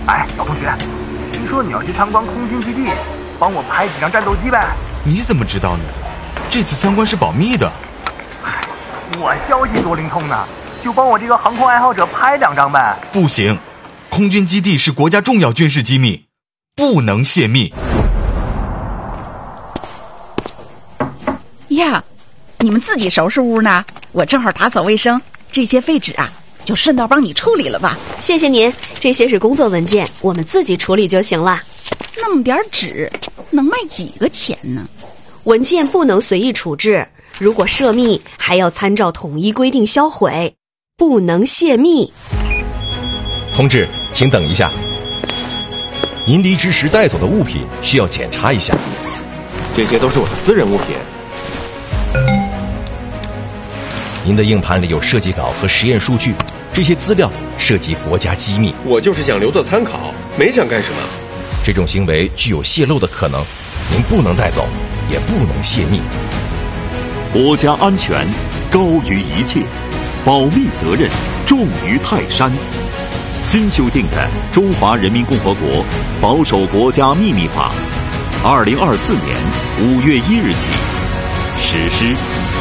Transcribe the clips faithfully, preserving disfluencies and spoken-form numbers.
哎，老同学，听说你要去参观空军基地，帮我拍几张战斗机呗？ 你怎么知道呢？这次参观是保密的。 哎，我消息多灵通呢，就帮我这个航空爱好者拍两张呗。 不行，空军基地是国家重要军事机密，不能泄密。 呀，你们自己收拾屋呢？我正好打扫卫生，这些废纸啊，就顺道帮你处理了吧。 谢谢您，这些是工作文件，我们自己处理就行了。 那么点纸，能卖几个钱呢？ 文件不能随意处置，如果涉密，还要参照统一规定销毁，不能泄密。 同志，请等一下，您离职时带走的物品需要检查一下。 这些都是我的私人物品。 您的硬盘里有设计稿和实验数据，这些资料涉及国家机密。 我就是想留作参考，没想干什么。 这种行为具有泄露的可能，您不能带走，也不能泄密。 国家安全高于一切，保密责任重于泰山。新修订的《中华人民共和国保守国家秘密法》，二零二四年五月一日起实施。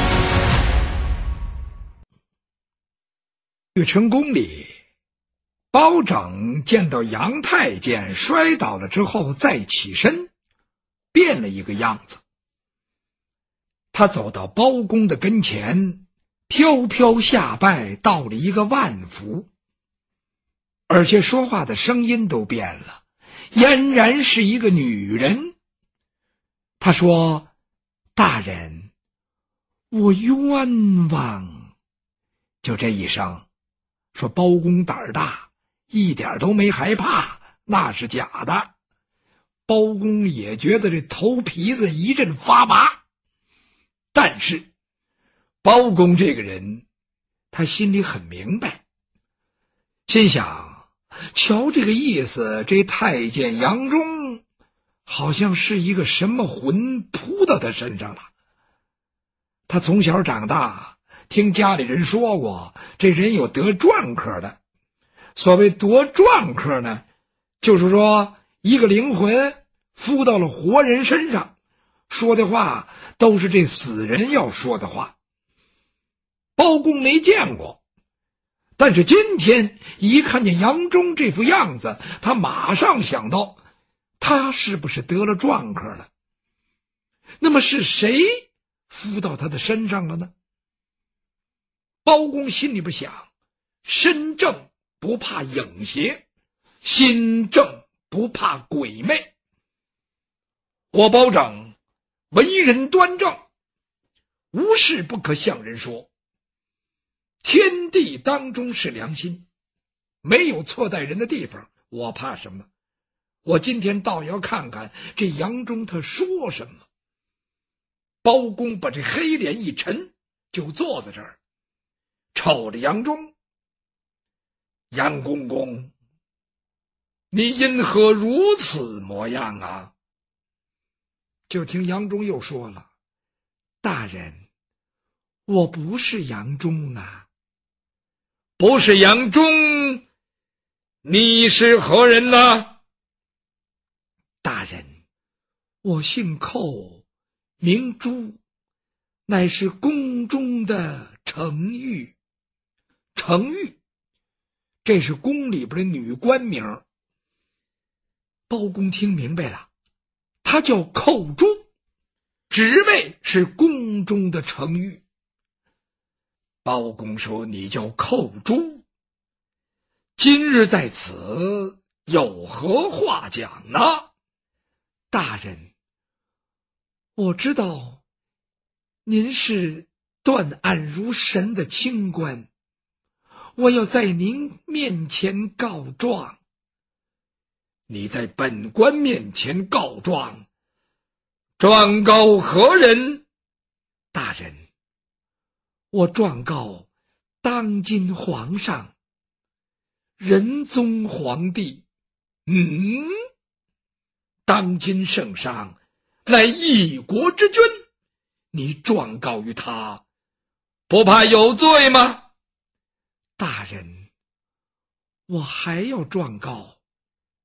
玉成宫里，包拯见到杨太监摔倒了之后再起身，变了一个样子。他走到包公的跟前，飘飘下拜，道了一个万福，而且说话的声音都变了，俨然是一个女人。他说：“大人，我冤枉。”就这一声。说包公胆儿大，一点都没害怕，那是假的。包公也觉得这头皮子一阵发麻，但是包公这个人，他心里很明白，心想，瞧这个意思，这太监杨忠好像是一个什么魂扑到他身上了。他从小长大，听家里人说过，这人有得篆刻的。所谓得篆刻呢，就是说一个灵魂附到了活人身上，说的话都是这死人要说的话。包公没见过，但是今天一看见杨忠这副样子，他马上想到他是不是得了篆刻了。那么是谁附到他的身上了呢？包公心里边想，身正不怕影邪，心正不怕鬼魅。我包拯为人端正，无事不可向人说，天地当中是良心，没有错待人的地方，我怕什么？我今天倒要看看这杨忠他说什么。包公把这黑脸一沉，就坐在这儿，瞅着杨忠。杨公公，你因何如此模样啊？就听杨忠又说了，大人，我不是杨忠啊。不是杨忠，你是何人呢？大人，我姓寇，名朱，乃是宫中的程玉。程玉，这是宫里边的女官名。包公听明白了，他叫寇朱，职位是宫中的程玉。包公说：“你叫寇朱，今日在此有何话讲呢？”大人，我知道您是断案如神的清官，我要在您面前告状。你在本官面前告状，状告何人？大人，我状告当今皇上，仁宗皇帝。嗯，当今圣上乃一国之君，你状告于他，不怕有罪吗？大人，我还要状告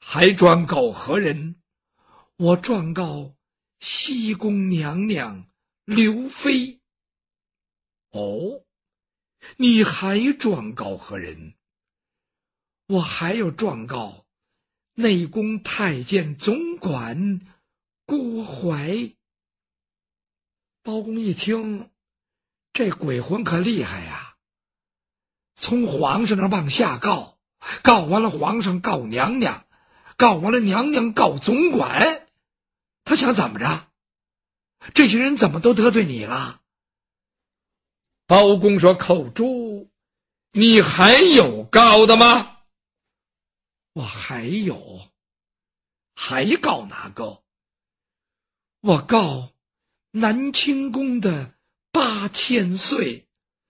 还状告何人？我状告西宫娘娘刘妃。哦，你还状告何人？我还要状告内宫太监总管郭槐。包公一听，这鬼魂可厉害呀！从皇上那往下告，告完了皇上告娘娘，告完了娘娘告总管，他想怎么着？这些人怎么都得罪你了？包公说：口珠，你还有告的吗？我还有。还告哪个？我告南清宫的八千岁。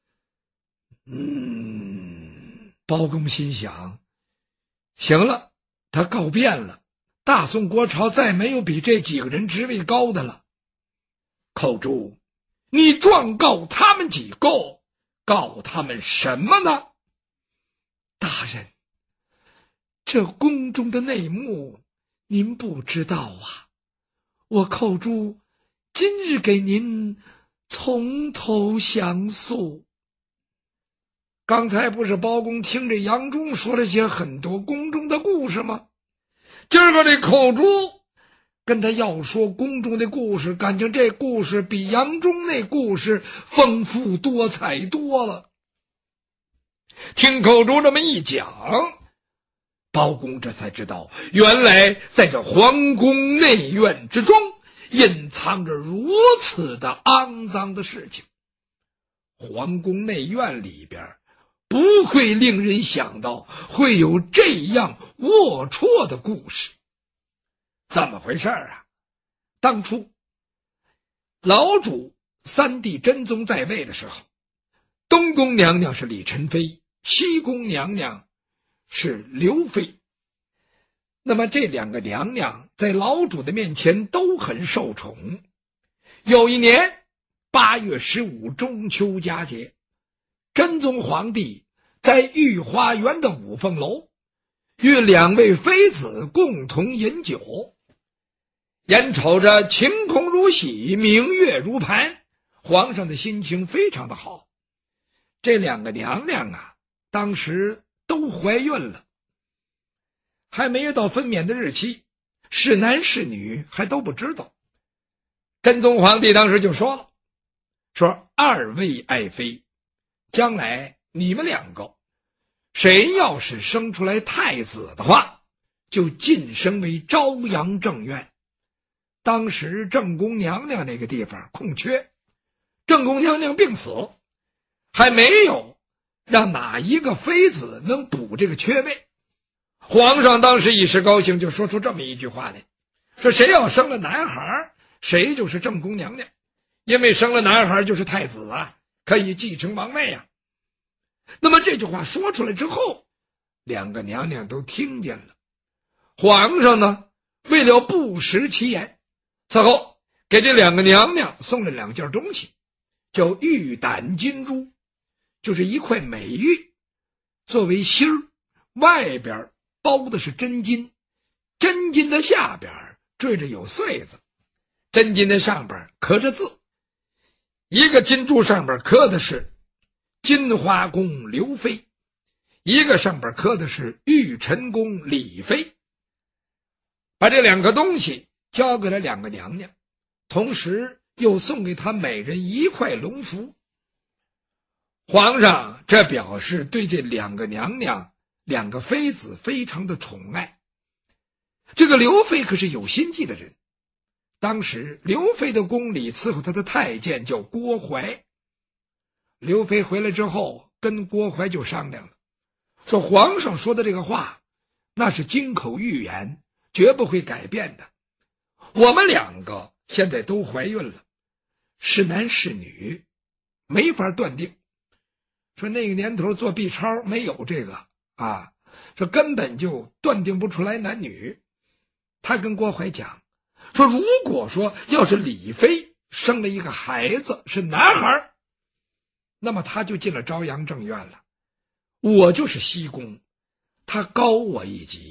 嗯，包公心想，行了，他告遍了，大宋国朝再没有比这几个人职位高的了。口珠，你状告他们几个？告他们什么呢？大人，这宫中的内幕您不知道啊，我口珠今日给您从头详诉。刚才不是包公听着杨忠说了些很多宫中的故事吗？今儿个这口珠跟他要说宫中的故事，感情这故事比杨忠那故事丰富多彩多了。听口珠这么一讲，包公这才知道，原来在这皇宫内院之中隐藏着如此的肮脏的事情。皇宫内院里边不会令人想到会有这样龌龊的故事。怎么回事啊？当初老主三帝真宗在位的时候，东宫娘娘是李宸妃，西宫娘娘是刘妃。那么这两个娘娘在老主的面前都很受宠。有一年八月十五中秋佳节，真宗皇帝在御花园的五凤楼与两位妃子共同饮酒，眼瞅着晴空如洗，明月如盘，皇上的心情非常的好。这两个娘娘啊，当时都怀孕了，还没有到分娩的日期，是男是女还都不知道。真宗皇帝当时就说了，说二位爱妃，将来你们两个谁要是生出来太子的话，就晋升为昭阳正院。当时正宫娘娘那个地方空缺，正宫娘娘病死，还没有让哪一个妃子能补这个缺位。皇上当时一时高兴，就说出这么一句话来，说谁要生了男孩，谁就是正宫娘娘，因为生了男孩就是太子啊，可以继承王位啊。那么这句话说出来之后，两个娘娘都听见了。皇上呢，为了不食其言，此后给这两个娘娘送了两件东西，叫玉胆金珠，就是一块美玉作为芯儿，外边包的是真金，真金的下边缀着有穗子，真金的上边刻着字，一个金珠上边刻的是金花宫刘妃，一个上边刻的是玉宸宫李妃。把这两个东西交给了两个娘娘，同时又送给她每人一块龙符。皇上这表示对这两个娘娘两个妃子非常的宠爱。这个刘妃可是有心计的人，当时刘妃的宫里伺候她的太监叫郭槐。刘妃回来之后跟郭槐就商量了，说皇上说的这个话那是金口玉言，绝不会改变的。我们两个现在都怀孕了，是男是女没法断定。说那个年头做 B 超没有这个啊，说根本就断定不出来男女。他跟郭槐讲说，如果说要是李妃生了一个孩子是男孩，那么他就进了昭阳正院了。我就是西宫，他高我一级，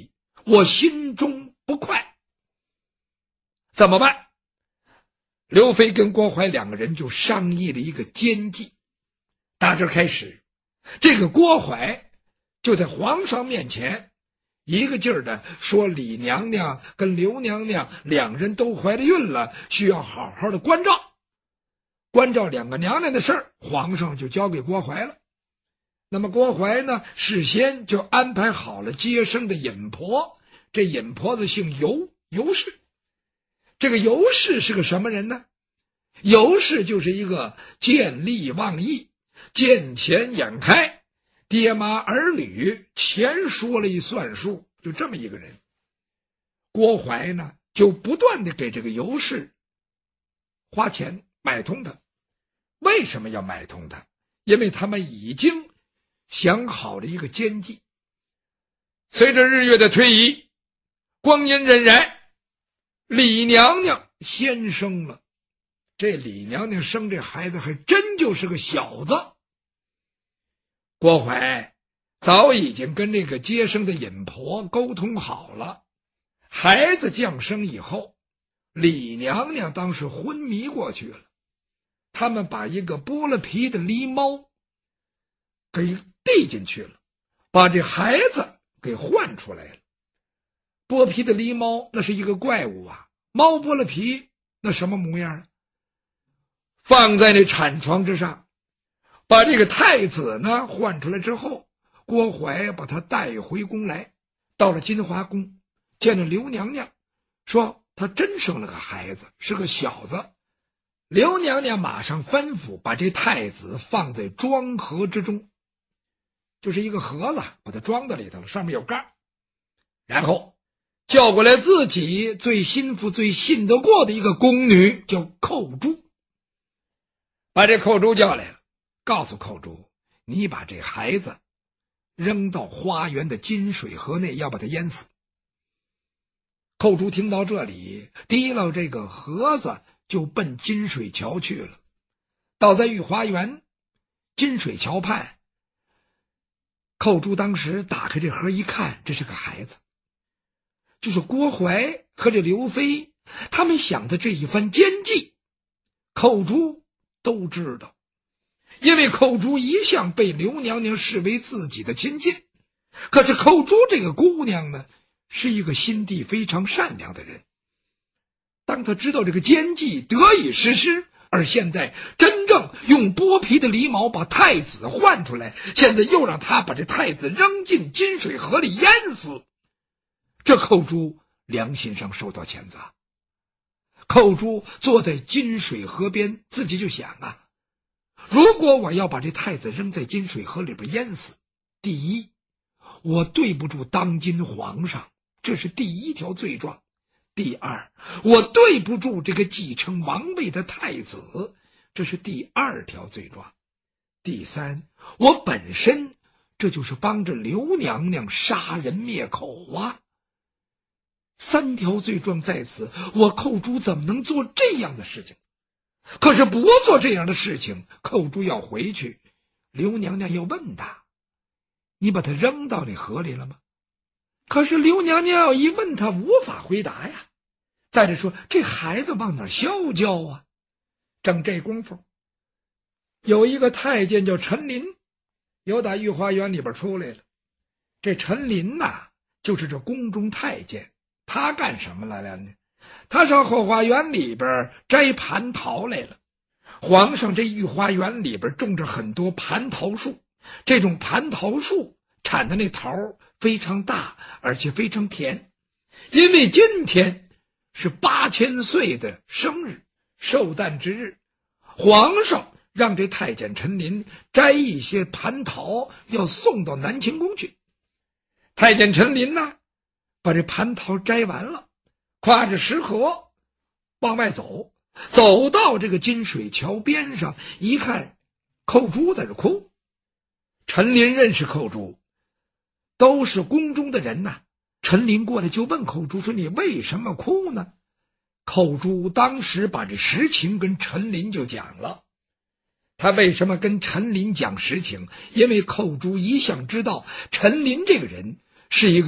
我心中不快。怎么办？刘飞跟郭槐两个人就商议了一个奸计。打这开始，这个郭槐就在皇上面前一个劲儿的说李娘娘跟刘娘娘两人都怀了孕了，需要好好的关照。关照两个娘娘的事儿，皇上就交给郭槐了。那么郭槐呢，事先就安排好了接生的尹婆，这尹婆子姓尤，尤氏。这个尤氏是个什么人呢？尤氏就是一个见利忘义、见钱眼开，爹妈儿女钱说了一算数，就这么一个人。郭槐呢，就不断的给这个尤氏花钱买通他。为什么要买通他？因为他们已经想好了一个奸计。随着日月的推移，光阴荏苒，李娘娘先生了。这李娘娘生这孩子还真就是个小子。郭槐早已经跟这个接生的尹婆沟通好了，孩子降生以后，李娘娘当时昏迷过去了。他们把一个剥了皮的狸猫给递进去了，把这孩子给换出来了。剥皮的狸猫那是一个怪物啊，猫剥了皮那什么模样？放在那产床之上，把这个太子呢换出来之后，郭槐把他带回宫来，到了金华宫见了刘娘娘，说他真生了个孩子，是个小子。刘娘娘马上吩咐把这太子放在装盒之中，就是一个盒子，把它装到里头了，上面有盖。然后叫过来自己最心腹最信得过的一个宫女，叫寇珠。把这寇珠叫来了，告诉寇珠，你把这孩子扔到花园的金水河内，要把他淹死。寇珠听到这里，提了这个盒子就奔金水桥去了。倒在御花园金水桥畔，寇珠当时打开这盒一看，这是个孩子，就是郭槐和这刘飞他们想的这一番奸计，寇珠都知道。因为寇珠一向被刘娘娘视为自己的亲近，可是寇珠这个姑娘呢，是一个心地非常善良的人。当他知道这个奸计得以实施，而现在真正用剥皮的狸猫把太子换出来，现在又让他把这太子扔进金水河里淹死，这寇珠良心上受到谴责。寇珠坐在金水河边，自己就想啊，如果我要把这太子扔在金水河里边淹死，第一，我对不住当今皇上，这是第一条罪状；第二，我对不住这个继承王位的太子，这是第二条罪状；第三，我本身这就是帮着刘娘娘杀人灭口啊！三条罪状在此，我寇珠怎么能做这样的事情？可是不做这样的事情，寇珠要回去，刘娘娘要问他，你把他扔到那河里了吗？可是刘娘娘要一问他，无法回答呀。再者说，这孩子往哪消交啊？正这功夫，有一个太监叫陈琳，由打御花园里边出来了。这陈琳呐、啊，就是这宫中太监。他干什么来了呢？他上后花园里边摘蟠桃来了。皇上这御花园里边种着很多蟠桃树，这种蟠桃树产的那桃非常大，而且非常甜。因为今天是八千岁的生日，寿诞之日，皇上让这太监陈琳摘一些蟠桃，要送到南清宫去。太监陈琳呢，把这蟠桃摘完了，跨着石河往外走，走到这个金水桥边上，一看寇珠在这哭。陈琳认识寇珠，都是宫中的人呐、啊。陈琳过来就问寇珠说，你为什么哭呢？寇珠当时把这实情跟陈琳就讲了。他为什么跟陈琳讲实情？因为寇珠一向知道陈琳这个人是一个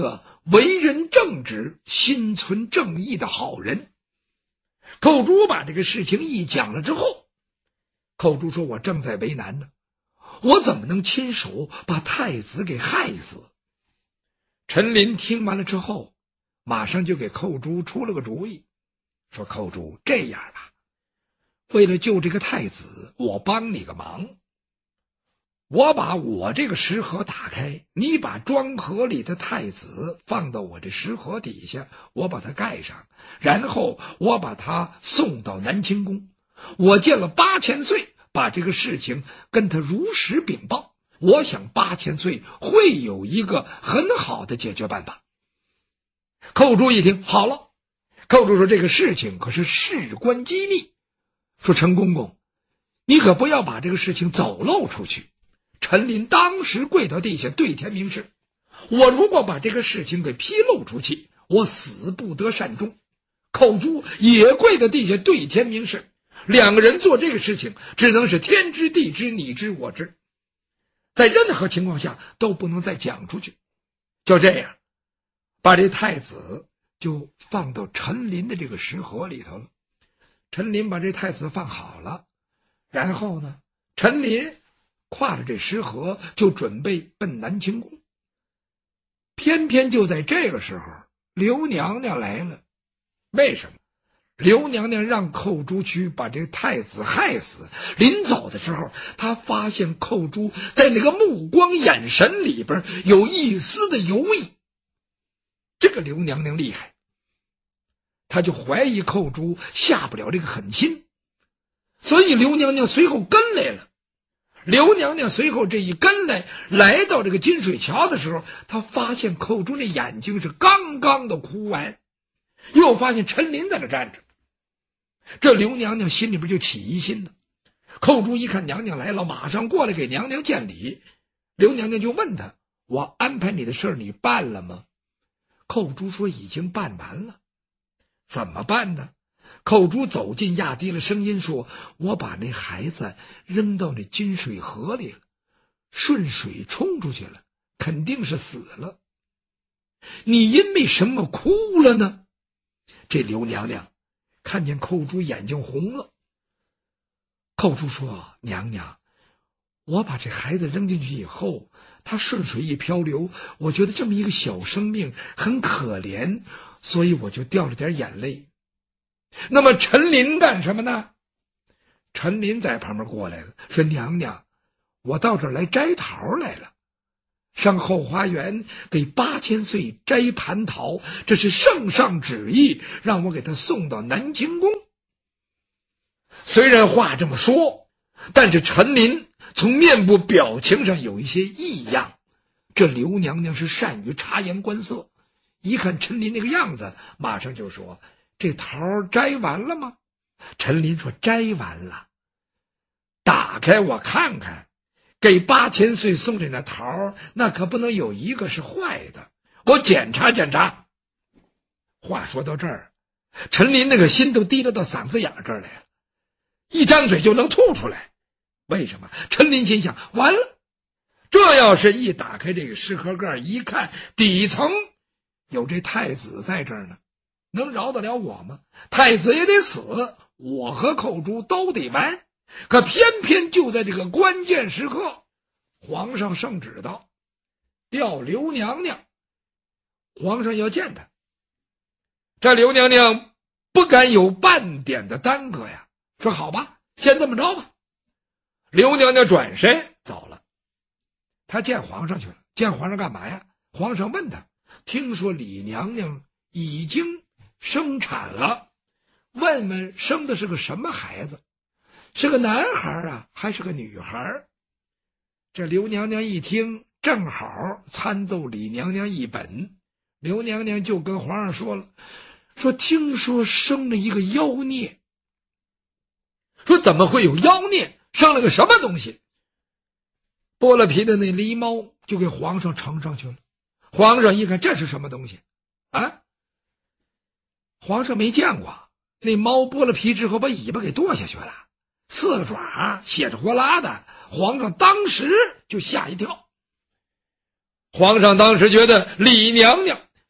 为人正直、心存正义的好人。寇珠把这个事情一讲了之后，寇珠说：“我正在为难呢，我怎么能亲手把太子给害死？”陈琳听完了之后，马上就给寇珠出了个主意，说：“寇珠，这样吧，为了救这个太子，我帮你个忙。我把我这个石盒打开，你把装盒里的太子放到我这石盒底下，我把它盖上，然后我把他送到南清宫。我见了八千岁，把这个事情跟他如实禀报。我想八千岁会有一个很好的解决办法。”寇珠一听，好了。寇珠说：“这个事情可是事关机密，说陈公公，你可不要把这个事情走漏出去。”陈琳当时跪到地下对天明誓：“我如果把这个事情给披露出去，我死不得善终。”寇珠也跪到地下对天明誓，两个人做这个事情只能是天知地知你知我知，在任何情况下都不能再讲出去。就这样，把这太子就放到陈琳的这个石盒里头了。陈琳把这太子放好了，然后呢，陈琳挎着这石盒就准备奔南清宫。偏偏就在这个时候，刘娘娘来了。为什么？刘娘娘让寇珠去把这太子害死，临走的时候，她发现寇珠在那个目光眼神里边有一丝的犹豫。这个刘娘娘厉害，她就怀疑寇珠下不了这个狠心，所以刘娘娘随后跟来了。刘娘娘随后这一跟来，来到这个金水桥的时候，她发现寇珠那眼睛是刚刚的哭完，又发现陈琳在那站着。这刘娘娘心里边就起疑心了。寇珠一看娘娘来了，马上过来给娘娘见礼。刘娘娘就问她：“我安排你的事儿你办了吗？”寇珠说：“已经办完了。”怎么办呢？寇珠走近，压低了声音说：“我把那孩子扔到那金水河里了，顺水冲出去了，肯定是死了。你因为什么哭了呢？”这刘娘娘看见寇珠眼睛红了。寇珠说：“娘娘，我把这孩子扔进去以后，他顺水一漂流，我觉得这么一个小生命很可怜，所以我就掉了点眼泪。”那么陈琳干什么呢？陈琳在旁边过来了，说：“娘娘，我到这儿来摘桃来了，上后花园给八千岁摘蟠桃，这是圣上旨意，让我给他送到南清宫。”虽然话这么说，但是陈琳从面部表情上有一些异样。这刘娘娘是善于察言观色，一看陈琳那个样子，马上就说：“这桃摘完了吗？”陈琳说：“摘完了。”打开我看看，给八千岁送这那桃，那可不能有一个是坏的，我检查检查。话说到这儿，陈琳那个心都提溜到嗓子眼这儿来了，一张嘴就能吐出来。为什么？陈琳心想：完了，这要是一打开这个石盒盖一看，底层有这太子在这儿呢，能饶得了我吗？太子也得死，我和寇珠都得完。可偏偏就在这个关键时刻，皇上圣旨到，调刘娘娘，皇上要见他。这刘娘娘不敢有半点的耽搁呀，说好吧，先这么着吧。刘娘娘转身走了，她见皇上去了。见皇上干嘛呀？皇上问她，听说李娘娘已经生产了，问问生的是个什么孩子，是个男孩啊还是个女孩？这刘娘娘一听，正好参奏李娘娘一本。刘娘娘就跟皇上说了，说听说生了一个妖孽。说怎么会有妖孽？生了个什么东西？剥了皮的那狸猫就给皇上呈上去了。皇上一看，这是什么东西啊？皇上没见过，那猫剥了皮之后把尾巴给剁下去了，四个爪血着活拉的。皇上当时就吓一跳。皇上当时觉得李娘娘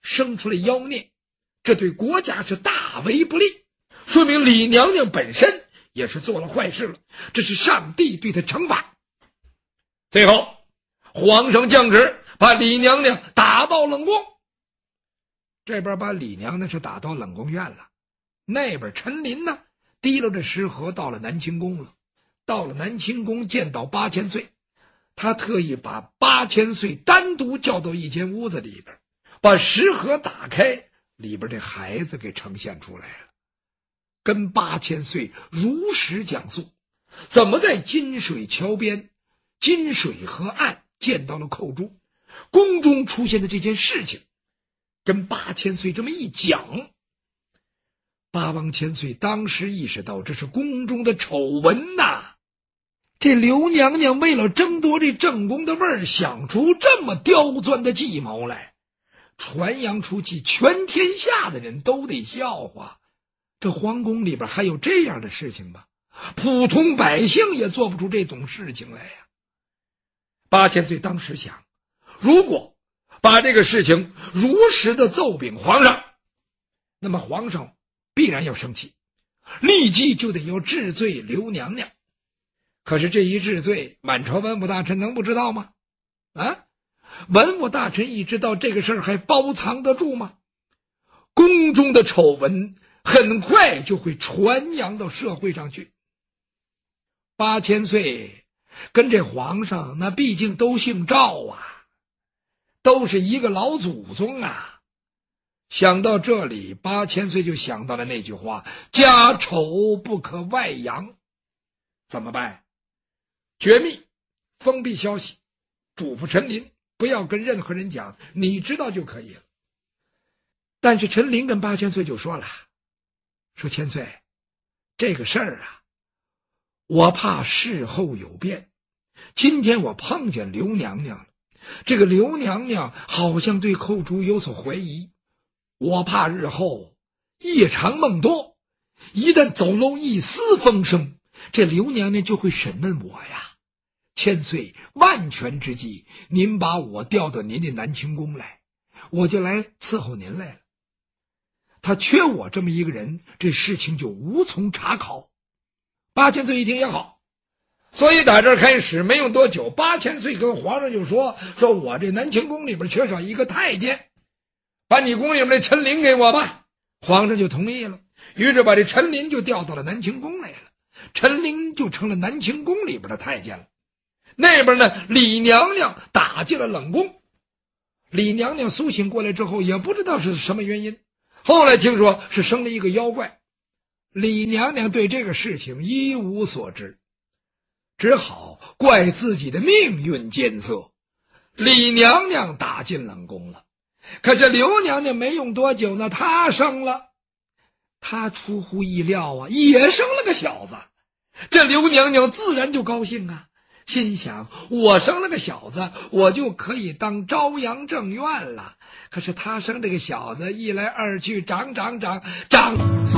生出了妖孽，这对国家是大为不利，说明李娘娘本身也是做了坏事了，这是上帝对她惩罚。最后皇上降旨把李娘娘打到冷宫，这边把李娘娘是打到冷宫院了，那边陈琳呢提溜着食盒到了南清宫了。到了南清宫见到八千岁，他特意把八千岁单独叫到一间屋子里边，把食盒打开，里边这孩子给呈现出来了，跟八千岁如实讲述怎么在金水桥边金水河岸见到了寇珠，宫中出现的这件事情，跟八千岁这么一讲，八王千岁当时意识到这是宫中的丑闻呐、啊！这刘娘娘为了争夺这正宫的位儿，想出这么刁钻的计谋来，传扬出去，全天下的人都得笑话。这皇宫里边还有这样的事情吗？普通百姓也做不出这种事情来呀！八千岁当时想，如果把这个事情如实的奏禀皇上，那么皇上必然要生气，立即就得要治罪刘娘娘。可是这一治罪，满朝文武大臣能不知道吗？啊，文武大臣一知道这个事儿，还包藏得住吗？宫中的丑闻很快就会传扬到社会上去。八千岁跟这皇上那毕竟都姓赵啊，都是一个老祖宗啊。想到这里，八千岁就想到了那句话：家丑不可外扬。怎么办？绝密，封闭消息，嘱咐陈琳不要跟任何人讲，你知道就可以了。但是陈琳跟八千岁就说了，说千岁，这个事儿啊，我怕事后有变。今天我碰见刘娘娘了，这个刘娘娘好像对寇珠有所怀疑，我怕日后夜长梦多，一旦走漏一丝风声，这刘娘娘就会审问我呀。千岁万全之计，您把我调到您的南清宫来，我就来伺候您来了。他缺我这么一个人，这事情就无从查考。八千岁一听也好，所以打这儿开始没用多久，八千岁跟皇上就说，说我这南清宫里边缺少一个太监，把你宫里面的陈琳给我吧。皇上就同意了，于是把这陈琳就调到了南清宫来了，陈琳就成了南清宫里边的太监了。那边呢，李娘娘打进了冷宫。李娘娘苏醒过来之后，也不知道是什么原因，后来听说是生了一个妖怪。李娘娘对这个事情一无所知，只好怪自己的命运艰涩。李娘娘打进冷宫了，可是刘娘娘没用多久呢，她生了。她出乎意料啊，也生了个小子。这刘娘娘自然就高兴啊，心想我生了个小子，我就可以当朝阳正院了。可是他生这个小子，一来二去，长长长长